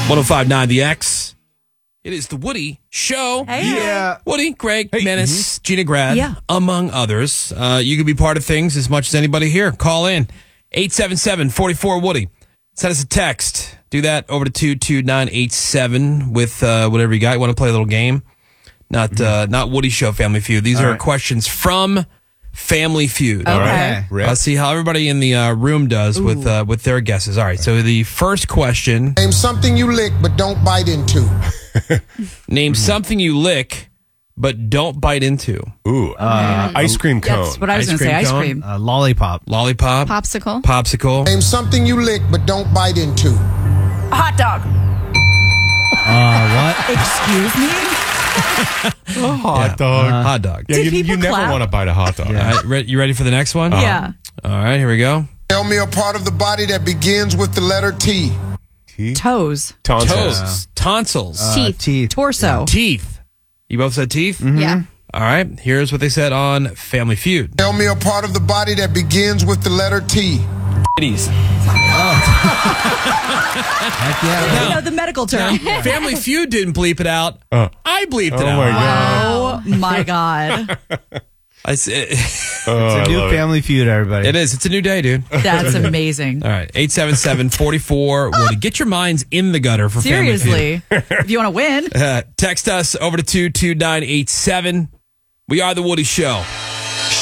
105.9 The X. It is the Woody Show. Hey. Yeah. Woody, Greg, Menace, Gina Grad, among others. You can be part of things as much as anybody here. Call in 877-44-WOODY. Send us a text. Do that over to 22987 with whatever you got. You want to play a little game? Not Woody Show Family Feud. These are questions from Family Feud. Okay. Let's see how everybody in the room does with their guesses. All right, so the first question. Name something you lick but don't bite into. Name something you lick but don't bite into. Ooh, ice cream cone. That's what I was Ice going to say. cream Ice cone? cream. Lollipop. Lollipop. Popsicle. Popsicle. Name something you lick but don't bite into. A hot dog. What? Excuse me? Hot dog. Hot dog. Yeah, Did you people never clap? want to bite a hot dog. All right, you ready for the next one? Yeah. All right, here we go. Tell me a part of the body that begins with the letter T. Toes. Tonsils. Toes. Tonsils. Teeth. Torso. Teeth. You both said teeth? Yeah. All right, here's what they said on Family Feud. Tell me a part of the body that begins with the letter T. Titties. Heck yeah. You know, the medical term. Family Feud didn't bleep it out. I bleeped it Oh out. my God. Oh, my God. It's It's a new Family Feud, everybody. it is. It's a new day, dude. That's amazing. All right, 877-44-WOODY. Get your minds in the gutter for Family Feud. Seriously. If you want to win. Text us over to 22987. We are the Woody Show.